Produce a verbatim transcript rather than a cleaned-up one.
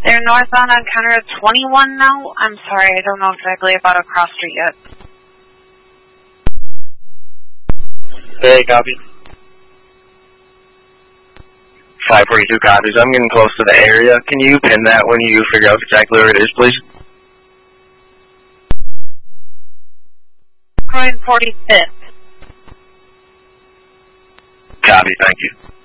They're northbound on counter twenty-one now. I'm sorry, I don't know exactly about a cross street yet. Hey, copy. five forty-two copies. I'm getting close to the area. Can you pin that when you figure out exactly where it is, please? Croydon forty-fifth. Copy, thank you.